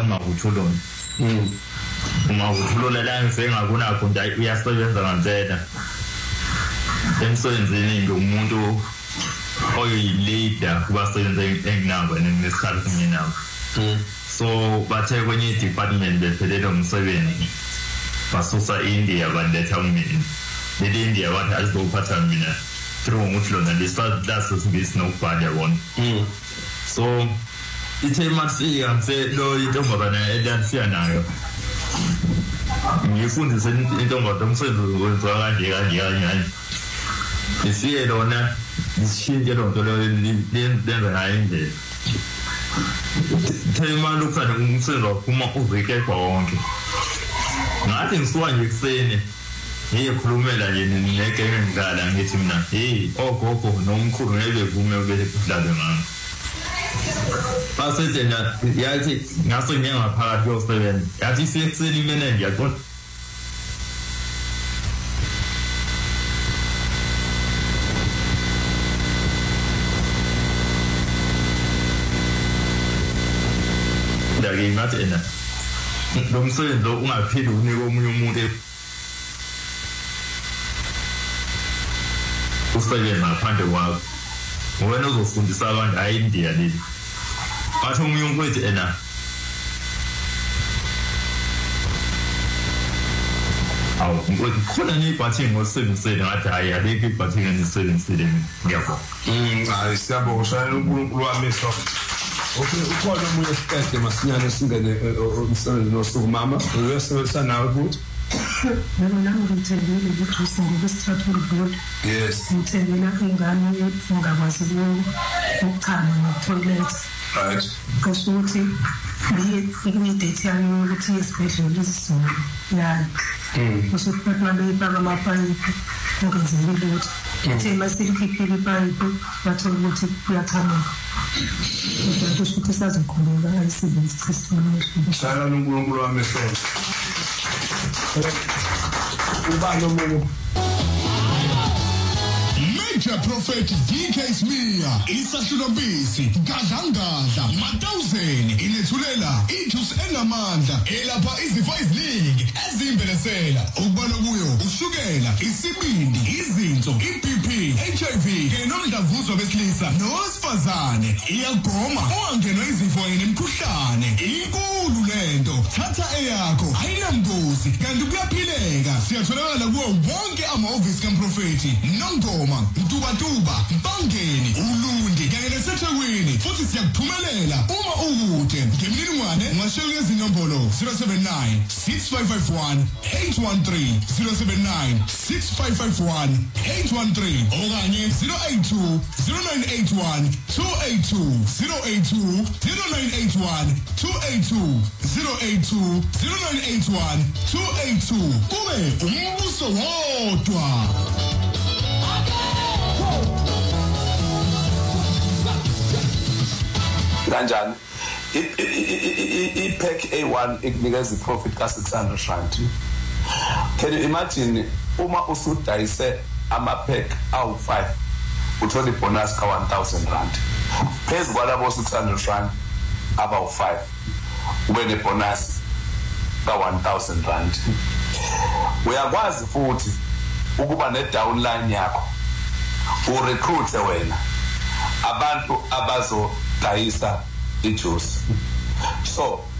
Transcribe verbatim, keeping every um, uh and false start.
emavuthulweni mm emavuthulweni la ngisengakuna nje uyasebenza ngantela emsebenzini ngumuntu oyi-leader kubasebenza enginabo nesikhathi nginabo so bathe kwenye department bephelele umsebenzi basusa India baletha umini le India wathi azizophatha mina through ukuthi lona lisasa singisi nokubhala yabona so ithe masiya mse lo intombazana edansiya nayo ngifundise intombazana umsebenzi wenziwa kanje kanje kanje isiye lona ishintshe lonto lenza ngayo indlela thema lokufana umsebenzi waphuma uveke konke ngathi ngisuka nje kuseni ngiyikhulumela nje negenge ngidala ngithi mina hey ogogo nomkhulu ngebevume ubele kudlale ngami base tena yathi ngaso ngiyangaphakathi yosebenza yathi siyekuseni mina ngiyaqonda ndake ngathi ena lo msebenzi lo ungaphili unike omunye umuntu usebenza ngaphandle kwakho wena uzofundisa abantu hayi India leli batho omunye umuntu ena awu khona ni bathi ngosebenzisele ngathi hayi aleke bathi ngisebenzisele ngiyabona mm hayi siyabonga shayela uNkulunkulu wami so okay ukhona umunye isikade masinyane singene umsebenzi nosuku mama uyasebenzisa nawe futhi Nalo nami ngithembile ukuthi usenze isithathu board. Yes. Ngithembela ingane ungakwazi ukuchama no-toilet. Right. Kusho ukuthi ngiye date yami ukuthi isibhedlela isizolo. Yani. Mm. Kusho ukuthi babeyibaka amapayipi ngenzile ukuthi uthe masikhiphile ipayipi bathola ukuthi kuyachama. Kusho ukuthi sazokhuleka ayisebenzise isikhathi. Shayela uNkulunkulu wami so. Ubalo mungu Major Prophet D K Smear isahlulombisi gadlangadla matawuzeni ilethulela ijuice enamandla elapha izifo eziningi ezimbelesela ukubona kuyo ushukela isibindi izinso iB P H I V kanye nomdlavuzo besilisa nosifazane iyagoma ungangenwa izifo nemikhuhlane inkulu lento thatha eyakho ayinambuzi kanti kuyaphileka siyatholakala kuwo wonke amahhovisi kaMprofeti Nongoma Mtubatuba Bangeni Ulundi kanye nesethekwini futhi siyakuphumelela uma ukude ngemininingwane ungashayela izinombolo zero seven nine six five five one eight one three zero seven nine six five five one eight one three okanye zero eight two zero nine eight one two eight two zero eight two zero nine eight one two eight two zero eight two zero nine eight one two eight two kube umbuso wodwa. kanjani i-pack A one ikunikeza i-profit ka six hundred rand. Can you imagine uma usudayise ama-pack awu five uthola ibonus ka one thousand rand phezu kwalabo six hundred rand abawu five ube nebonus ka one thousand rand. Uyakwazi futhi ukuba ne-downline yakho urecruit wena abantu abazo dayisa ijuice. So